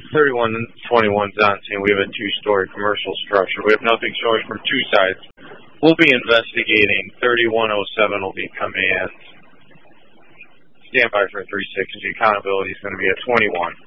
3121's on scene. We have a two-story commercial structure. We have nothing showing from two sides. We'll be investigating. 3107 will be coming in. Stand by for 360. Accountability is going to be at 21.